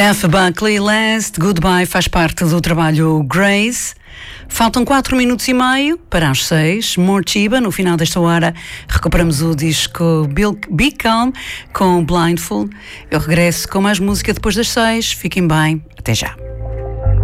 F. Buckley Last Goodbye faz parte do trabalho Grace. Faltam 4 minutos e meio para as 6. Mortiba, no final desta hora, recuperamos o disco Be Calm com Blindfold. Eu regresso com mais música depois das 6. Fiquem bem. Até já.